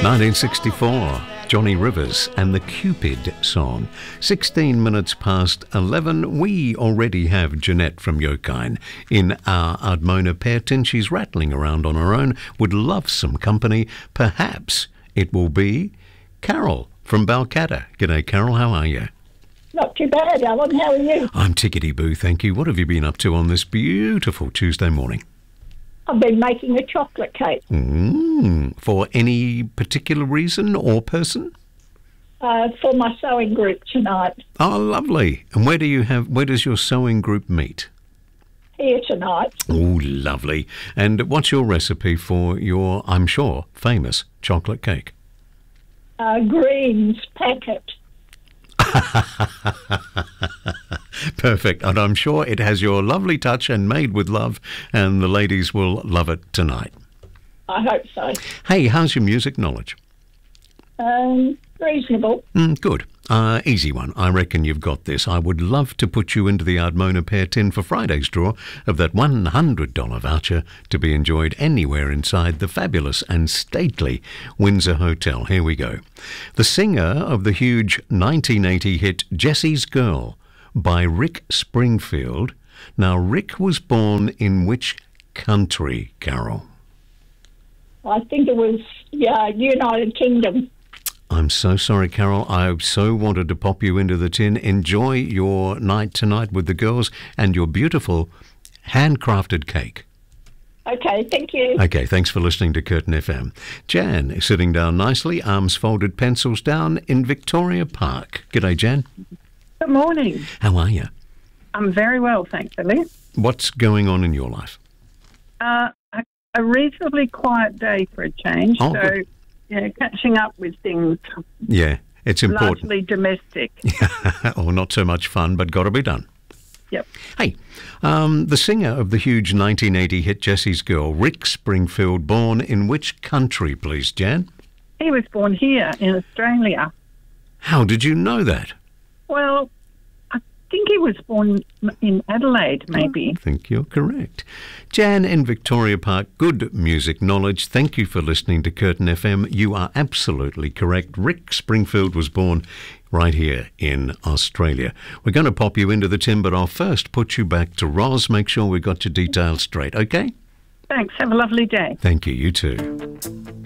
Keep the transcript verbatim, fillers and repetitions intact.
nineteen sixty-four, Johnny Rivers and the Cupid song. sixteen minutes past eleven, we already have Jeanette from Yokine in our Ardmona Pear Tin. She's rattling around on her own, would love some company. Perhaps it will be Carol from Balcatta. G'day, Carol, how are you? Not too bad, Alan. How are you? I'm tickety-boo, thank you. What have you been up to on this beautiful Tuesday morning? I've been making a chocolate cake. Mm, for any particular reason or person? Uh, for my sewing group tonight. Oh, lovely. And where do you have? Where does your sewing group meet? Here tonight. Oh, lovely. And what's your recipe for your, I'm sure, famous chocolate cake? Uh, greens packet. Perfect. And I'm sure it has your lovely touch and made with love, and the ladies will love it tonight. I hope so. Hey, how's your music knowledge? Um, reasonable. Mm, good. Uh, easy one. I reckon you've got this. I would love to put you into the Ardmona Pear Tin for Friday's draw of that one hundred dollars voucher to be enjoyed anywhere inside the fabulous and stately Windsor Hotel. Here we go. The singer of the huge nineteen eighty hit Jessie's Girl by Rick Springfield. Now, Rick was born in which country, Carol? I think it was, yeah, United Kingdom. I'm so sorry, Carol. I so wanted to pop you into the tin. Enjoy your night tonight with the girls and your beautiful handcrafted cake. Okay, thank you. Okay, thanks for listening to Curtin F M. Jan is sitting down nicely, arms folded, pencils down in Victoria Park. G'day, Jan. Good morning. How are you? I'm very well, thankfully. What's going on in your life? Uh, a, a reasonably quiet day for a change, Oh, so good. yeah, catching up with things. Yeah, it's important. Largely domestic. Or not so much fun, but got to be done. Yep. Hey, um, the singer of the huge nineteen eighty hit Jessie's Girl, Rick Springfield, born in which country, please, Jan? He was born here in Australia. How did you know that? Well, I think he was born in Adelaide, maybe. I think you're correct. Jan in Victoria Park, good music knowledge. Thank you for listening to Curtin F M. You are absolutely correct. Rick Springfield was born right here in Australia. We're going to pop you into the tin, but I'll first put you back to Roz. Make sure we got your details straight, okay? Thanks. Have a lovely day. Thank you. You too.